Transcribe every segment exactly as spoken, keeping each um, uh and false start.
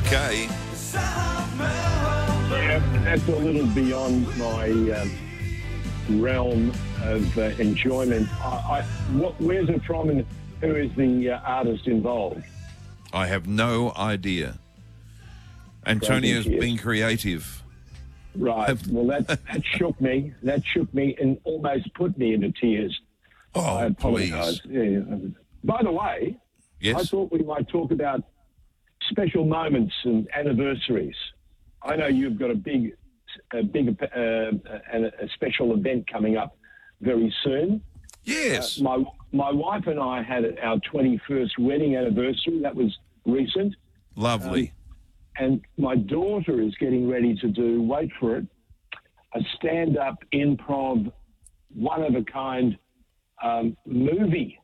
okay. Yeah, that's a little beyond my um, realm of uh, enjoyment. I, I, what, where's it from and who is the uh, artist involved? I have no idea. Antonio's Yes. been creative. Right. Well, that, that shook me. That shook me and almost put me into tears. Oh, I apologise. please. Yeah. By the way, Yes? I thought we might talk about special moments and anniversaries. I know you've got a big, a big, uh, a, a special event coming up very soon. Yes. Uh, my my wife and I had our twenty-first wedding anniversary. That was recent. Lovely. And my daughter is getting ready to do, wait for it, a stand-up improv, one-of-a-kind um, movie.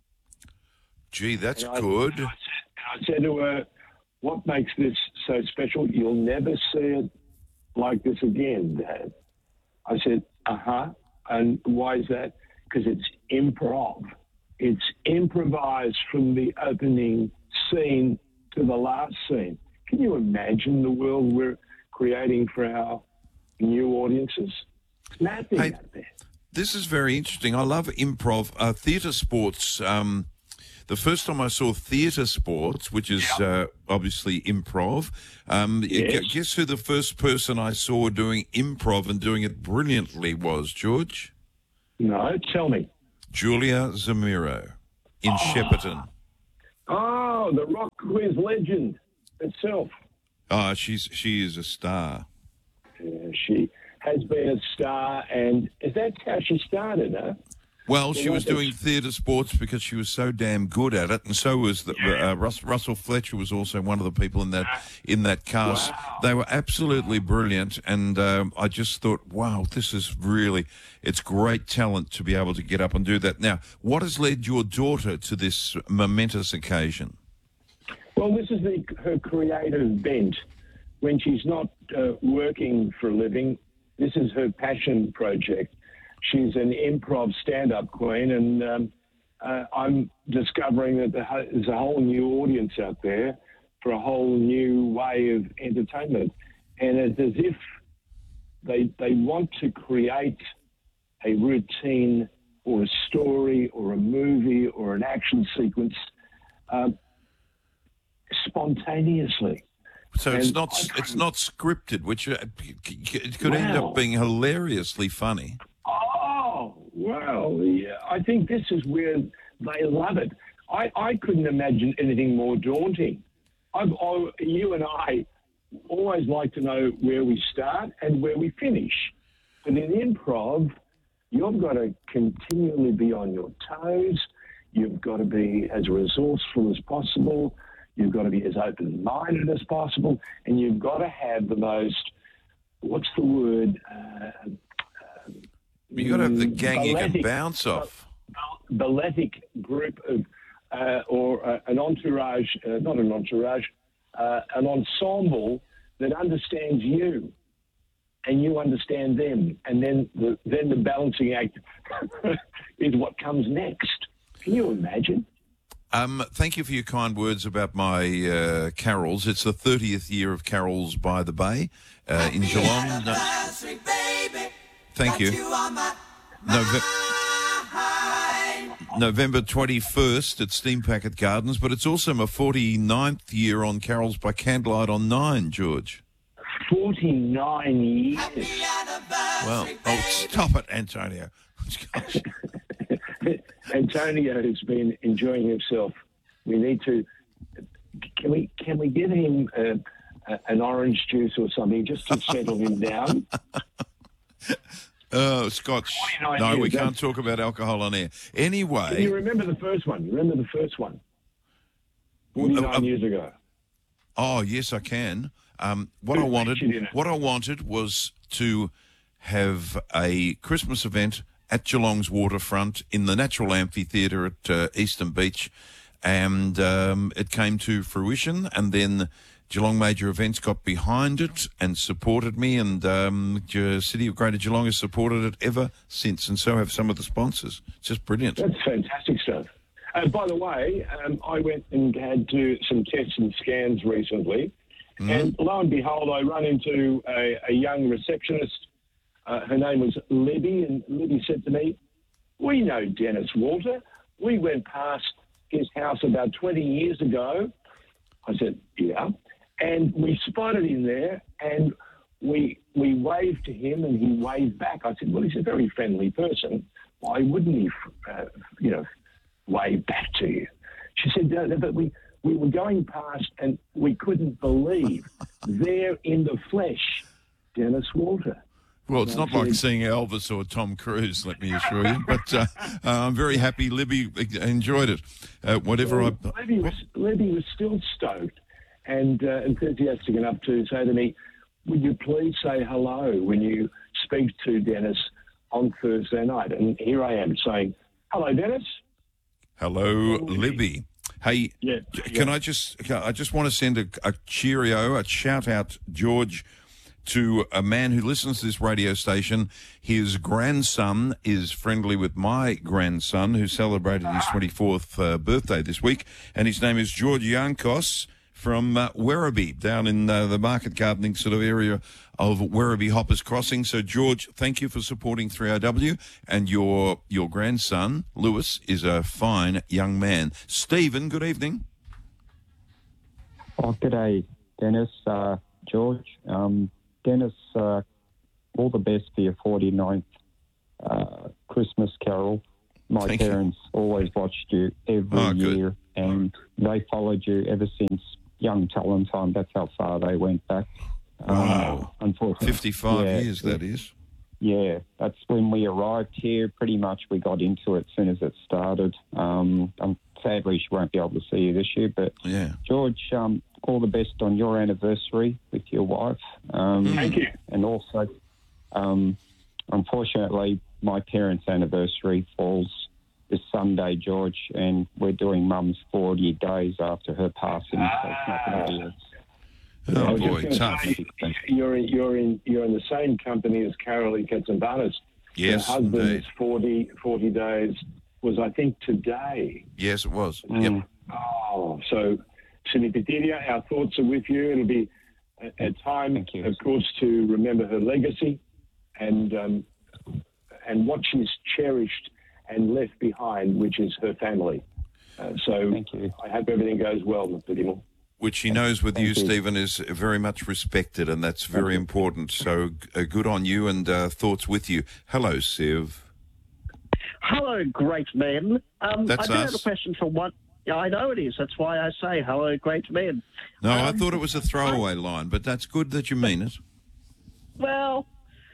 Gee, that's And I- good. I said, I said to her, what makes this so special? You'll never see it like this again, Dad. I said, uh-huh. And why is that? Because it's improv. It's improvised from the opening scene to the last scene. Can you imagine the world we're creating for our new audiences? It's maddening Hey, out there. This is very interesting. I love improv. Uh, theatre sports. Um, the first time I saw theatre sports, which is uh, obviously improv, um, Yes. gu- guess who the first person I saw doing improv and doing it brilliantly was, George? No, tell me. Julia Zamiro in Shepparton. Oh, the rock quiz legend itself. Ah, she's she is a star. Yeah, she has been a star, and is that how she started, huh? Well, she Well, was that's- doing theatre sports because she was so damn good at it, and so was the, uh, Russ, Russell Fletcher was also one of the people in that in that cast. Wow. They were absolutely brilliant, and um, I just thought, wow, this is really it's great talent to be able to get up and do that. Now, what has led your daughter to this momentous occasion? Well, this is the, her creative bent. When she's not uh, working for a living, this is her passion project. She's an improv stand-up queen, and um, uh, I'm discovering that the, ho- there's a whole new audience out there for a whole new way of entertainment. And it's as if they, they want to create a routine or a story or a movie or an action sequence um, spontaneously. So it's And not I- it's not scripted, which uh, c- c- it could end Wow. up being hilariously funny. Oh, well, yeah, I think this is where they love it. I, I couldn't imagine anything more daunting. I've, I, you and I always like to know where we start and where we finish. But in improv, you've got to continually be on your toes. You've got to be as resourceful as possible. You've got to be as open-minded as possible. And you've got to have the most, what's the word? Uh, You got to have the Mm, gang you can balletic. bounce off. balletic group of, uh, or uh, an entourage, uh, not an entourage, uh, an ensemble that understands you and you understand them. And then the, then the balancing act is what comes next. Can you imagine? Um, thank you for your kind words about my uh, carols. It's the thirtieth year of Carols by the Bay uh, in Geelong. No, thank you. Nove- November twenty-first at Steam Packet Gardens, but it's also my forty-ninth year on Carols by Candlelight on nine, George. forty-nine years. Well, oh, stop it, Antonio. Gosh. Antonio has been enjoying himself. We need to. Can we can we give him uh, a, an orange juice or something just to settle him down? Oh, Scotch. forty-nine No, we years, can't that's- talk about alcohol on air. Can Anyway, you remember the first one? You remember the first one? forty-nine Uh, uh, years ago. oh yes, I can. Um, what I Who wanted, featured in it? what I wanted was to have a Christmas event at Geelong's waterfront in the Natural Amphitheatre at uh, Eastern Beach, and um, it came to fruition. And then Geelong Major Events got behind it and supported me, and um, the City of Greater Geelong has supported it ever since, and so have some of the sponsors. It's just brilliant. That's fantastic stuff. Uh, by the way, um, I went and had to some tests and scans recently, Mm-hmm. And lo and behold, I run into a, a young receptionist. Uh, her name was Libby, and Libby said to me, "We know Dennis Walter. We went past his house about twenty years ago." I said, "Yeah." And we spotted him there, and we we waved to him, and he waved back. I said, "Well, he's a very friendly person. Why wouldn't he, uh, you know, wave back to you?" She said, "No, no, but we, we were going past, and we couldn't believe there in the flesh, Dennis Walter." Well, it's not like seeing Elvis or Tom Cruise, let me assure you. But uh, uh, I'm very happy Libby enjoyed it. Uh, whatever well, I... Libby was, Libby was still stoked and uh, enthusiastic enough to say to me, "Would you please say hello when you speak to Dennis on Thursday night?" And here I am saying, "Hello, Dennis." Hello, Libby. Hey, yeah, can yeah. I just... Can, I just want to send a, a cheerio, a shout-out, George, to a man who listens to this radio station. His grandson is friendly with my grandson, who celebrated his twenty-fourth uh, birthday this week, and his name is George Yankos from uh, Werribee, down in uh, the market gardening sort of area of Werribee Hoppers Crossing. So, George, thank you for supporting three R W, and your your grandson, Lewis, is a fine young man. Stephen, good evening. Oh, g'day, Dennis, uh, George. Um, Dennis, uh, all the best for your forty-ninth uh, Christmas carol. My Thank parents you. always watched you every oh, year, good. and they followed you ever since young talent time. That's how far they went back. Wow. Um, unfortunately. fifty-five yeah, years, that is. Yeah, that's when we arrived here. Pretty much we got into it as soon as it started. Um, um, sadly, she won't be able to see you this year, but yeah. George, um, all the best on your anniversary with your wife. Um, Thank you. And also, um, unfortunately, my parents' anniversary falls this Sunday, George, and we're doing Mum's forty days after her passing. So it's not going to be a, Oh, I was boy, just gonna tough. say, you're in, you're in you're in the same company as Carolee Katsambanis. Yes, Her husband's indeed. forty, forty days was, I think, today. Yes, it was. Mm. Yep. Oh, so Sinipitidia, our thoughts are with you. It'll be a, a time, Thank you. of course, to remember her legacy and um, and what she's cherished and left behind, which is her family. Uh, so Thank you. I hope everything goes well, Mister Dimmel. Which she knows with Thank you, you. Stephen, is very much respected, and that's very important. So uh, good on you, and uh, thoughts with you. Hello, Siv. Hello, great men. Um, That's I do us. have a question for one. Yeah, I know it is. That's why I say hello, great men. No, I Um, thought it was a throwaway line, but that's good that you mean it. Well,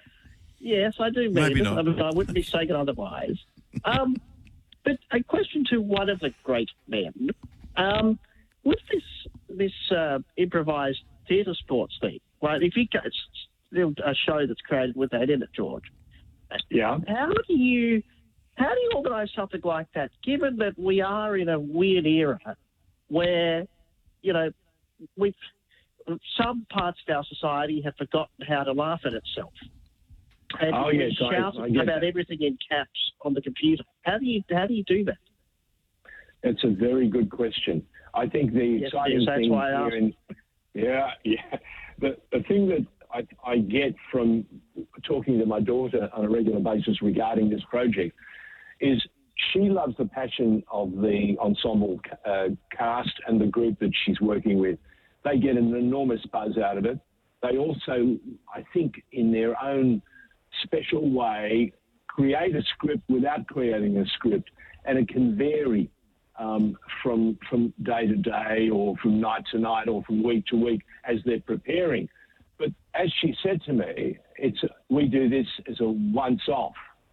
yes, I do mean Maybe it. not. I, mean, I wouldn't be saying it otherwise. Um, but a question to one of the great men. Um, with this this uh, improvised theatre sports thing, right? If you go, it's still a show that's created with that in it, George. Yeah. How do you how do you organise something like that, given that we are in a weird era where, you know, we've some parts of our society have forgotten how to laugh at itself. And Oh, we yes, I- shout I get about that. everything in caps on the computer. How do you how do you do that? It's a very good question. I think the Yes, exciting yes, that's thing why I here asked. in, yeah, yeah, the, the thing that I, I get from talking to my daughter on a regular basis regarding this project is she loves the passion of the ensemble uh, cast and the group that she's working with. They get an enormous buzz out of it. They also, I think, in their own special way, create a script without creating a script, and it can vary um, from from day to day, or from night to night, or from week to week as they're preparing. But as she said to me, it's we do this as a once-off.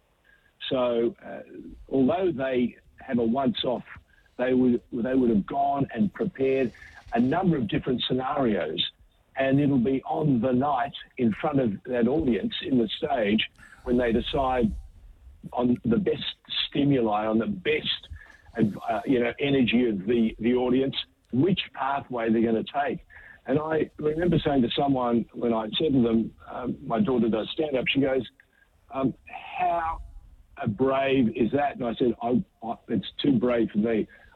So uh, although they have a once-off, they would they would have gone and prepared a number of different scenarios, and it'll be on the night in front of that audience in the stage when they decide on the best stimuli, on the best uh, you know energy of the, the audience, which pathway they're going to take. And I remember saying to someone when I said to them, um, my daughter does stand-up, she goes, um, how brave is that? And I said, I, I, it's too brave for me.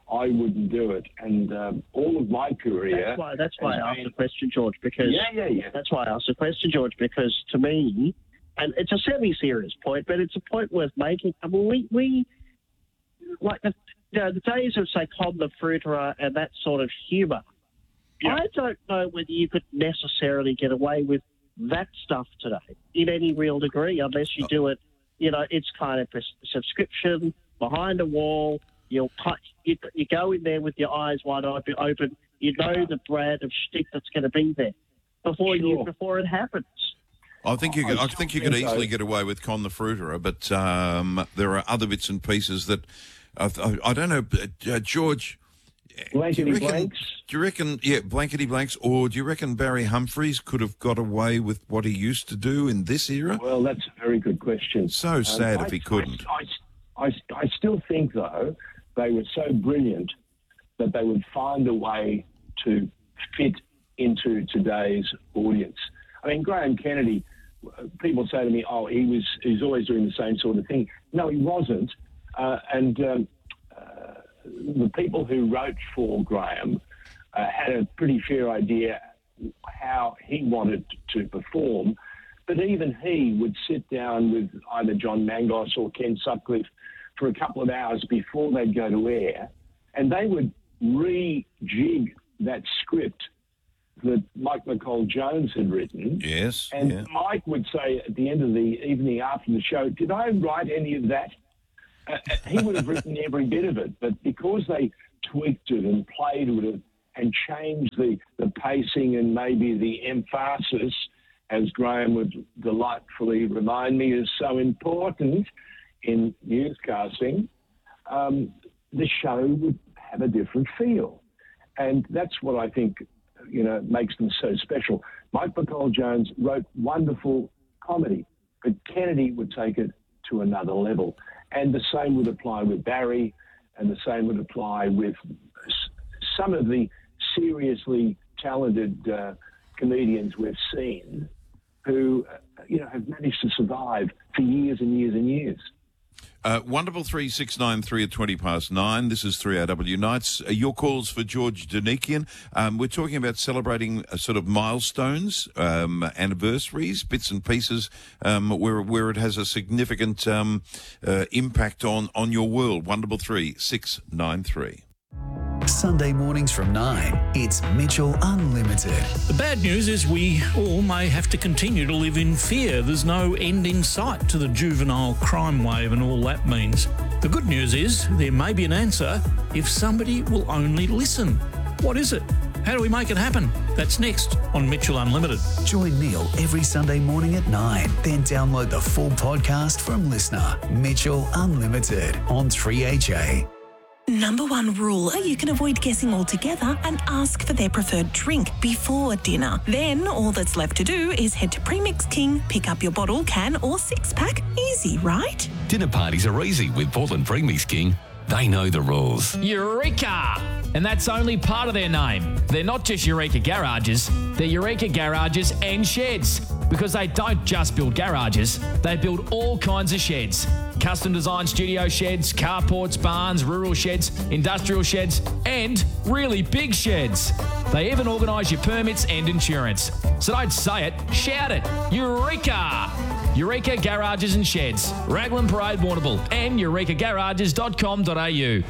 I wouldn't do it. And um, all of my career... That's why, that's why I asked been, the question, George, because... Yeah, yeah, yeah. That's why I asked the question, George, because to me, and it's a semi-serious point, but it's a point worth making. I mean, we... we like, the, you know, the days of, say, Con the Fruiterer and that sort of humour, yeah. I don't know whether you could necessarily get away with that stuff today in any real degree, unless you do it, you know, it's kind of a subscription, behind a wall, you'll you, you go in there with your eyes wide open, open you know the brand of shtick that's going to be there before Sure. you before it happens. I think you could, I I think you think could easily so. get away with Con the Fruiterer, but um, there are other bits and pieces that I, I, I don't know, uh, George. Blankety do you reckon, blanks. Do you reckon, yeah, blankety blanks, or do you reckon Barry Humphries could have got away with what he used to do in this era? Well, that's a very good question. So sad Um, if he I- couldn't. I, I, I still think, though, they were so brilliant that they would find a way to fit into today's audience. I mean, Graham Kennedy, people say to me, oh, he was he's always doing the same sort of thing. No, he wasn't. Uh, and um, uh, the people who wrote for Graham uh, had a pretty fair idea how he wanted to perform. But even he would sit down with either John Mangos or Ken Sutcliffe for a couple of hours before they'd go to air, and they would rejig that script that Mike McCall Jones had written. Yes, And yeah. Mike would say at the end of the evening after the show, did I write any of that? Uh, he would have written every bit of it, but because they tweaked it and played with it and changed the, the pacing and maybe the emphasis, as Graham would delightfully remind me is so important in newscasting, um, the show would have a different feel. And that's what I think, you know, makes them so special. Mike McCall Jones wrote wonderful comedy, but Kennedy would take it to another level. And the same would apply with Barry, and the same would apply with s- some of the seriously talented uh, comedians we've seen who, uh, you know, have managed to survive for years and years and years. Uh, Wonderful three six nine three at twenty past nine. This is three R W Nights. Uh, your calls for George Danikian. Um, we're talking about celebrating uh, sort of milestones, um, anniversaries, bits and pieces, um, where where it has a significant um, uh, impact on on your world. Wonderful three six nine three. Sunday mornings from nine, it's Mitchell Unlimited. The bad news is we all may have to continue to live in fear. There's no end in sight to the juvenile crime wave and all that means. The good news is there may be an answer if somebody will only listen. What is it? How do we make it happen? That's next on Mitchell Unlimited. Join Neil every Sunday morning at nine. Then download the full podcast from Listener. Mitchell Unlimited on three H A. Number one rule, you can avoid guessing altogether and ask for their preferred drink before dinner. Then all that's left to do is head to Premix King, pick up your bottle, can or six-pack. Easy, right? Dinner parties are easy with Portland Premix King. They know the rules. Eureka! And that's only part of their name. They're not just Eureka Garages, they're Eureka Garages and Sheds. Because they don't just build garages, they build all kinds of sheds. Custom designed studio sheds, carports, barns, rural sheds, industrial sheds, and really big sheds. They even organise your permits and insurance. So don't say it, shout it. Eureka! Eureka Garages and Sheds, Raglan Parade, Warrnambool, and eureka garages dot com dot a u.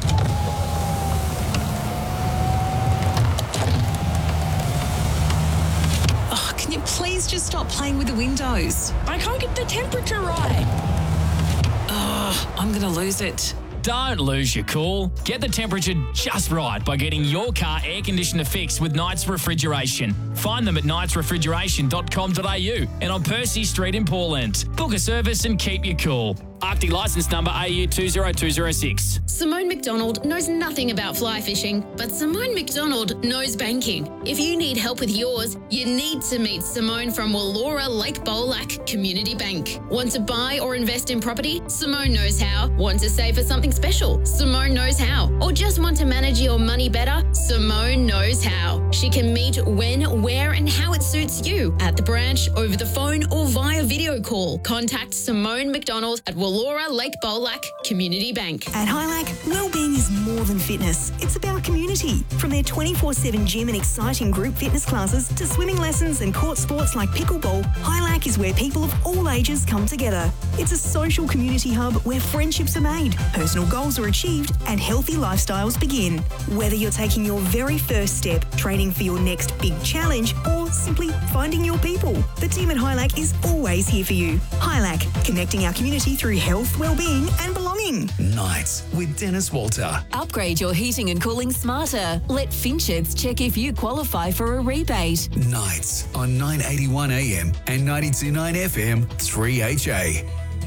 Oh, can you please just stop playing with the windows? I can't get the temperature right. Oh, I'm going to lose it. Don't lose your cool. Get the temperature just right by getting your car air conditioner fixed with Knights Refrigeration. Find them at knights refrigeration dot com dot a u and on Percy Street in Portland. Book a service and keep you cool. Arctic licence number A U two zero two zero six. Simone McDonald knows nothing about fly fishing, but Simone McDonald knows banking. If you need help with yours, you need to meet Simone from Wallora Lake Bolac Community Bank. Want to buy or invest in property? Simone knows how. Want to save for something special? Simone knows how. Or just want to manage your money better? Simone knows how. She can meet when, where, and how it suits you at the branch, over the phone, or via video call. Contact Simone McDonald at Wallora Wallora Lake Bolac Community Bank. At Highlight, wellbeing is more than fitness. It's about community. From their twenty-four seven gym and exciting group fitness classes to swimming lessons and court sports like pickleball, Highlight is where people of all ages come together. It's a social community hub where friendships are made, personal goals are achieved, and healthy lifestyles begin. Whether you're taking your very first step, training for your next big challenge, or simply finding your people, the team at Highlight is always here for you. Highlight, connecting our community through health, wellbeing, and belonging. Nights with Dennis Walter. Upgrade your heating and cooling smarter. Let Finchets check if you qualify for a rebate. Nights on nine eighty-one A M and ninety-two point nine F M, three H A.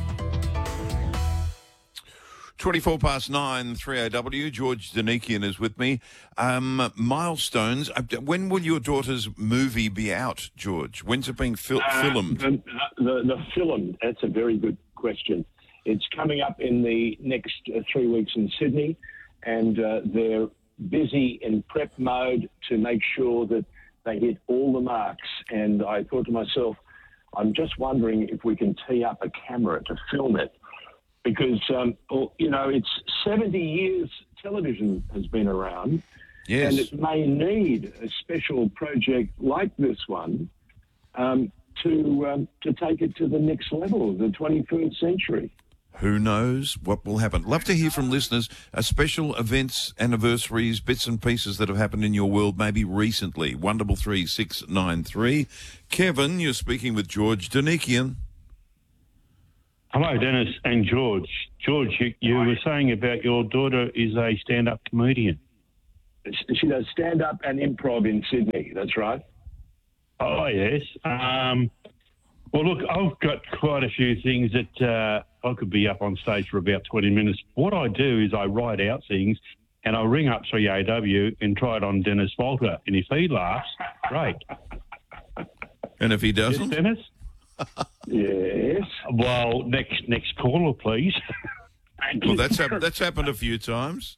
twenty-four past nine, three A W. George Danikian is with me. Um, milestones. When will your daughter's movie be out, George? When's it being fil- uh, filmed? The, the, the film, that's a very good question. It's coming up in the next uh, three weeks in Sydney, and uh, they're busy in prep mode to make sure that they hit all the marks. And I thought to myself, I'm just wondering if we can tee up a camera to film it. Because, um, well, you know, it's seventy years television has been around. Yes. And it may need a special project like this one um, to um, to take it to the next level of the twenty-first century. Who knows what will happen? Love to hear from listeners, uh, special events, anniversaries, bits and pieces that have happened in your world, maybe recently. one double three six nine three. Kevin, you're speaking with George Danikian. Hello, Dennis and George. George, you, you were saying about your daughter is a stand-up comedian. She does stand-up and improv in Sydney, that's right. Oh, yes. Um, well, look, I've got quite a few things that uh, I could be up on stage for about twenty minutes. What I do is I write out things and I ring up three A W and try it on Dennis Walter. And if he laughs, great. And if he doesn't? Yes, Dennis? Yes. Well, next next caller, please. Well, that's hap- that's happened a few times.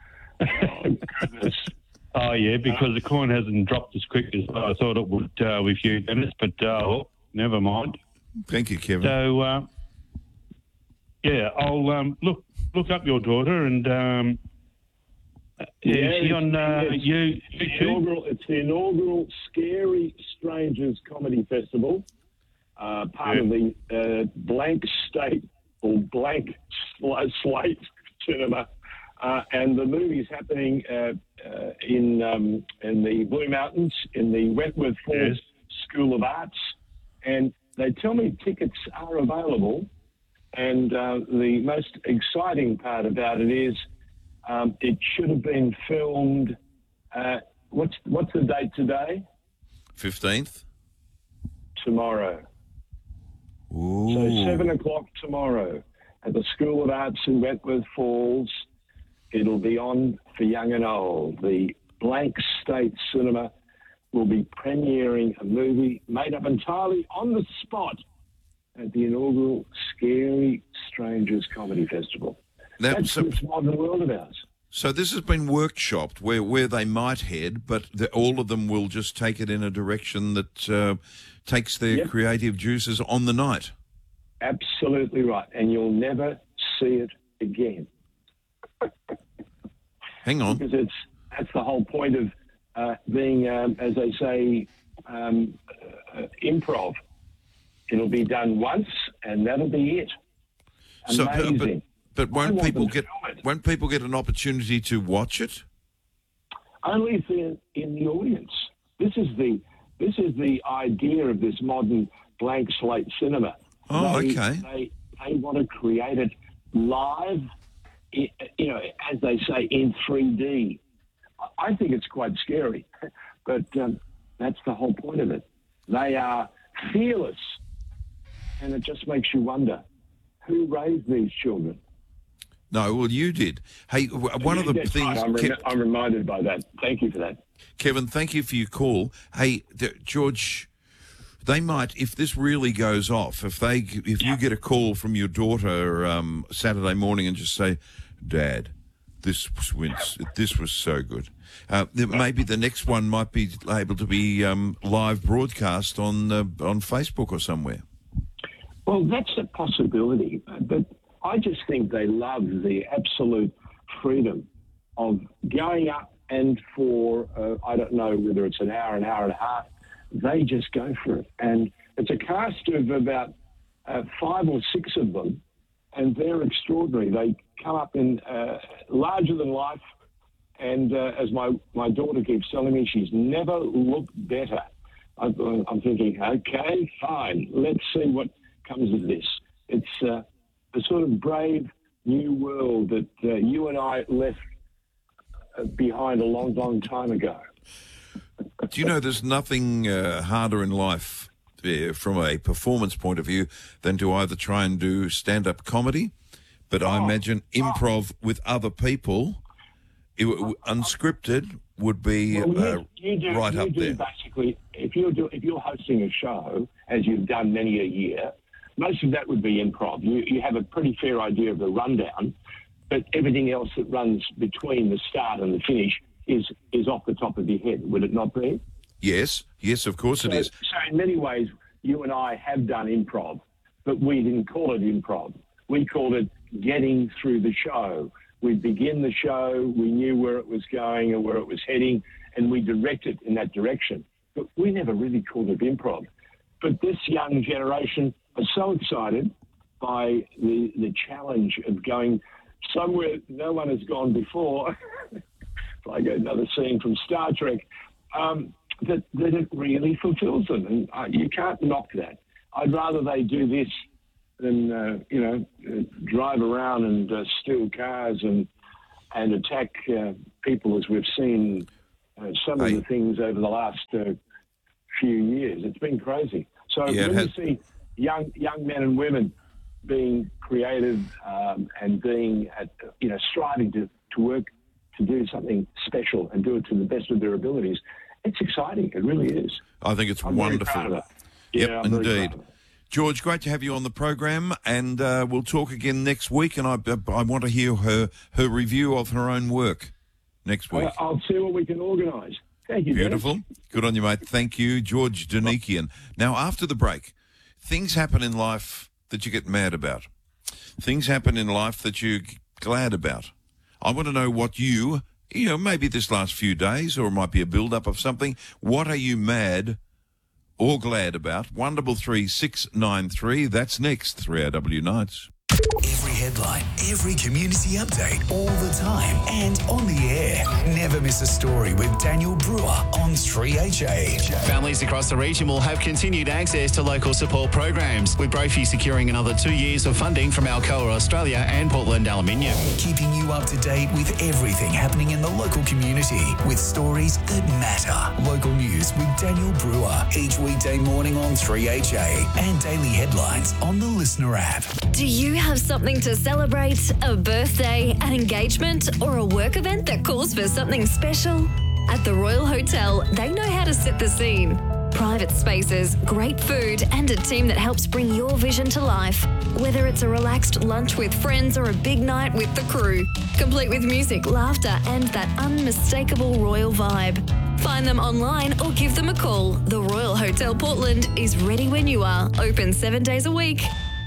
Oh, yeah, because the coin hasn't dropped as quick as I thought it would uh, with you, Dennis, but uh, well, never mind. Thank you, Kevin. So, uh, yeah, I'll um, look look up your daughter and um, Yeah, is she on uh, it's, you? It's, inaugural, it's the inaugural Scary Strangers Comedy Festival, uh, part Yeah. of the uh, Blank State or Blank Sl- Slate Cinema. Uh, and the movie's happening uh, uh, in um, in the Blue Mountains, in the Wentworth Falls Yes. School of Arts. And they tell me tickets are available. And uh, the most exciting part about it is um, it should have been filmed. Uh, what's what's the date today? fifteenth. Tomorrow. Ooh. So seven o'clock tomorrow at the School of Arts in Wentworth Falls. It'll be on for young and old. The Blank State Cinema will be premiering a movie made up entirely on the spot at the inaugural Scary Strangers Comedy Festival. That- That's so- this modern world of ours. So this has been workshopped where, where they might head, but the, all of them will just take it in a direction that uh, takes their Yep. creative juices on the night. Absolutely right. And you'll never see it again. Hang on. Because it's that's the whole point of uh, being, um, as they say, um, uh, improv. It'll be done once, and that'll be it. So, but, Amazing. but, but I won't want people them to get film it. won't people get an opportunity to watch it? Only if they're in the audience. This is the this is the idea of this modern blank slate cinema. Oh, they, okay. They they want to create it live, i- you know, as they say, in three D. I think it's quite scary, but um, that's the whole point of it. They are fearless, and it just makes you wonder who raised these children. No, well, you did. Hey, w- one of the That's things, right. I'm, rem- Kev- I'm reminded by that. Thank you for that. Kevin, thank you for your call. Hey, d- George, they might, if this really goes off, if they, if you get a call from your daughter um, Saturday morning and just say, "Dad, this was this was so good," uh, then maybe the next one might be able to be um, live broadcast on uh, on Facebook or somewhere. Well, that's a possibility, but I just think they love the absolute freedom of going up and for, uh, I don't know whether it's an hour, an hour and a half, they just go for it. And it's a cast of about uh, five or six of them, and they're extraordinary. They come up in uh, larger than life, and uh, as my, my daughter keeps telling me, she's never looked better. I'm, I'm thinking, okay, fine, let's see what comes of this. It's uh, the sort of brave new world that uh, you and I left behind a long, long time ago. Do you know there's nothing uh, harder in life uh, from a performance point of view than to either try and do stand-up comedy, but oh, I imagine improv oh. with other people, it, unscripted, would be well, you, uh, you do, right you up do there. Basically, if you're, do, if you're hosting a show, as you've done many a year, most of that would be improv. You, you have a pretty fair idea of the rundown, but everything else that runs between the start and the finish is is off the top of your head, would it not be? Yes, yes, of course so, it is. So in many ways, you and I have done improv, but we didn't call it improv. We called it getting through the show. We'd begin the show, we knew where it was going and where it was heading, and we directed in that direction. But we never really called it improv. But this young generation are so excited by the the challenge of going somewhere no one has gone before, like another scene from Star Trek, um, that, that it really fulfills them. And uh, you can't knock that. I'd rather they do this than, uh, you know, uh, drive around and uh, steal cars and and attack uh, people as we've seen uh, some hey. of the things over the last uh, few years. It's been crazy. So yeah, when has- you see young young men and women being creative um, and being, at, you know, striving to, to work to do something special and do it to the best of their abilities, it's exciting. It really is. I think it's I'm wonderful. Very proud of it. Yep, yeah, I'm indeed. very proud of it. George, great to have you on the program, and uh, we'll talk again next week, and I, I want to hear her, her review of her own work next week. I'll, I'll see what we can organise. Thank you, Beautiful. Dennis. Good on you, mate. Thank you, George Danikian. Now, after the break, things happen in life that you get mad about. Things happen in life that you're glad about. I want to know what you, you know, maybe this last few days, or it might be a build-up of something. What are you mad or glad about? one double three six nine three. That's next, three R W Nights. Every headline, every community update, all the time, and on the air. Never miss a story with Daniel Brewer on three H A. Families across the region will have continued access to local support programs, with Brophy securing another two years of funding from Alcoa Australia and Portland Aluminium. Keeping you up to date with everything happening in the local community, with stories that matter. Local news with Daniel Brewer, each weekday morning on three H A, and daily headlines on the Listener app. Do you have something to celebrate? A birthday, an engagement, or a work event that calls for something special? At the Royal Hotel, they know how to set the scene. Private spaces, great food, and a team that helps bring your vision to life. Whether it's a relaxed lunch with friends or a big night with the crew, complete with music, laughter, and that unmistakable royal vibe. Find them online or give them a call. The Royal Hotel Portland is ready when you are, open seven days a week.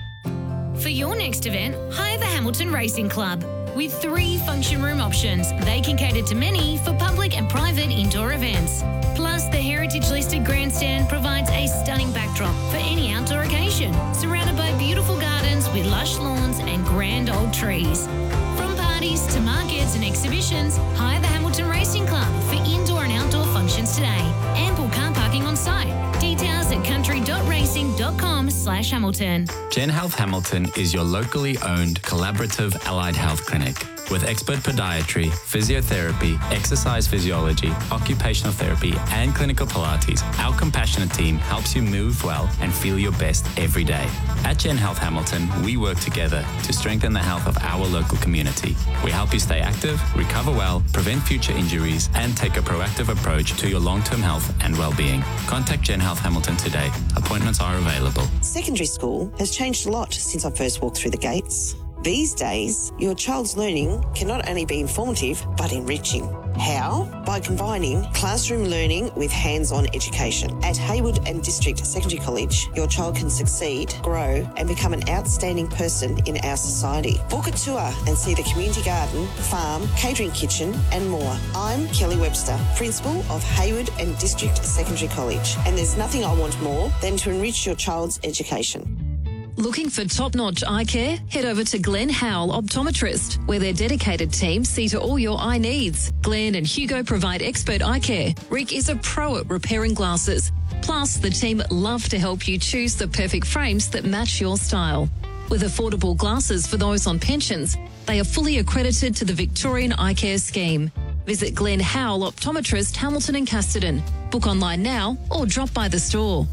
For your next event, hire the Hamilton Racing Club. With three function room options, they can cater to many for public and private indoor events. Plus, the heritage-listed grandstand provides a stunning backdrop for any outdoor occasion, surrounded by beautiful gardens with lush lawns and grand old trees. From parties to markets and exhibitions, hire the Hamilton Racing Club for indoor and outdoor functions today. Ample car parking on site. Details at country.racing.com slash Hamilton. Gen Health Hamilton is your locally owned collaborative allied health clinic. With expert podiatry, physiotherapy, exercise physiology, occupational therapy, and clinical Pilates, our compassionate team helps you move well and feel your best every day. At Gen Health Hamilton, we work together to strengthen the health of our local community. We help you stay active, recover well, prevent future injuries, and take a proactive approach to your long-term health and well-being. Contact Gen Health Hamilton today. Appointments are available. Secondary school has changed a lot since I first walked through the gates. These days, your child's learning can not only be informative, but enriching. How? By combining classroom learning with hands-on education. At Hayward and District Secondary College, your child can succeed, grow and become an outstanding person in our society. Book a tour and see the community garden, farm, catering kitchen and more. I'm Kelly Webster, Principal of Hayward and District Secondary College, and there's nothing I want more than to enrich your child's education. Looking for top-notch eye care? Head over to Glenn Howell Optometrist, where their dedicated team see to all your eye needs. Glenn and Hugo provide expert eye care. Rick is a pro at repairing glasses. Plus, the team love to help you choose the perfect frames that match your style. With affordable glasses for those on pensions, they are fully accredited to the Victorian Eye Care Scheme. Visit Glenn Howell Optometrist, Hamilton and Casterton. Book online now or drop by the store.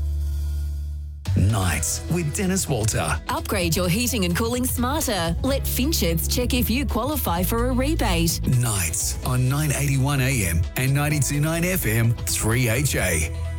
Nights with Dennis Walter. Upgrade your heating and cooling smarter. Let Fincheds check if you qualify for a rebate. Nights on nine eighty-one A M and ninety-two point nine F M, three H A.